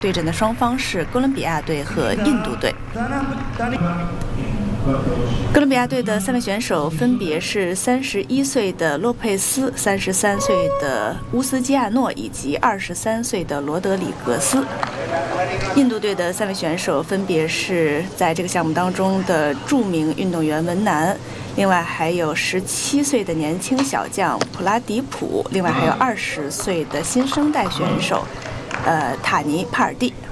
对阵的双方是哥伦比亚队和印度队。哥伦比亚队的3位选手分别是31岁的洛佩斯、33岁的乌斯基亚诺以及23岁的罗德里格斯。印度队的3位选手分别是在这个项目当中的著名运动员文南，另外还有17岁的年轻小将普拉迪普，另外还有20岁的新生代选手塔尼帕尔蒂。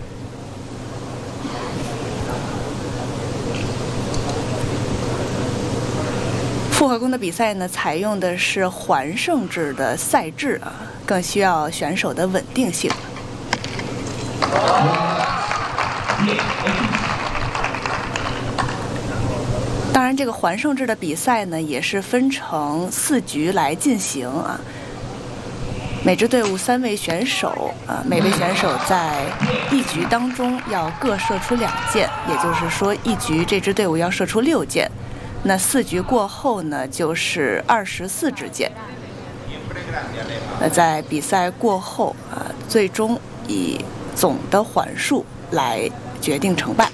复合弓的比赛呢，采用的是环胜制的赛制啊，更需要选手的稳定性。当然，这个环胜制的比赛呢，也是分成4局来进行啊。每支队伍3位选手啊，每位选手在1局当中要各射出2箭，也就是说1局这支队伍要射出6箭。那4局过后呢，就是24支箭。那在比赛过后啊，最终以总的环数来决定成败。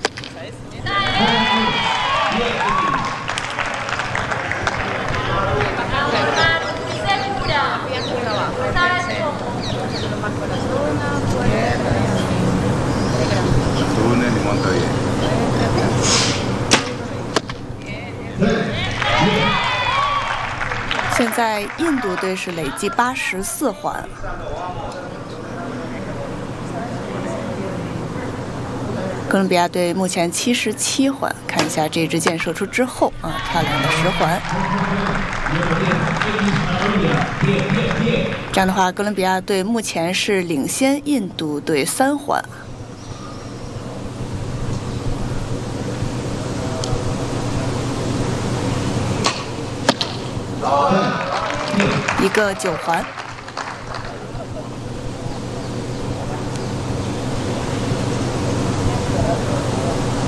现在印度队是累计84环，哥伦比亚队目前77环。看一下这支箭射出之后啊，漂亮的10环。这样的话，哥伦比亚队目前是领先印度队3环。一个9环。